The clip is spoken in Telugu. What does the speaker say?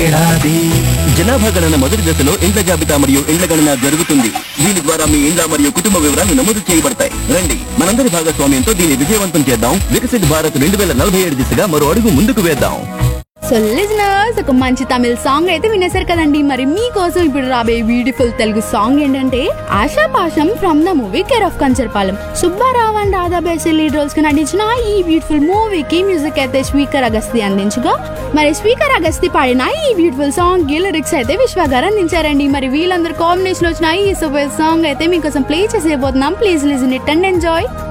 ఏడాది. జనాభా గణన మొదటి దశలో ఇండ్ల జాబితా మరియు ఇండ్ల గణన జరుగుతుంది. దీని ద్వారా మీ ఇండ్ల మరియు కుటుంబ వివరాలు నమోదు చేయబడతాయి. రండి, మనందరి భాగస్వామ్యంతో దీన్ని విజయవంతం చేద్దాం. వికసిత్ భారత్ 2047 దిశగా మరో అడుగు ముందుకు వేద్దాం. సో లిజనర్స్, ఒక మంచి తమిళ సాంగ్ అయితే వినేశారు కదండి. మరి మీకోసం ఇప్పుడు రాబోయే బ్యూటిఫుల్ తెలుగు సాంగ్ ఏంటంటే ఆశాపాశం from the movie care of Kancharapalem. Subbarao and Radha బేసి లీడ్ రోల్స్ కి నటించిన ఈ బ్యూటిఫుల్ మూవీకి మ్యూజిక్ అయితే స్పీకర్ అగస్తి అందించగా, మరి స్పీకర్ అగస్తి పాడిన ఈ బ్యూటిఫుల్ సాంగ్ కి లిరిక్స్ అయితే విశ్వ గారు అందించారండి. మరి వీళ్ళందరూ కాంబినేషన్ వచ్చిన ఈ సూపర్ సాంగ్ అయితే మీకోసం play చేసేయబోతున్నాం. Please listen it and enjoy.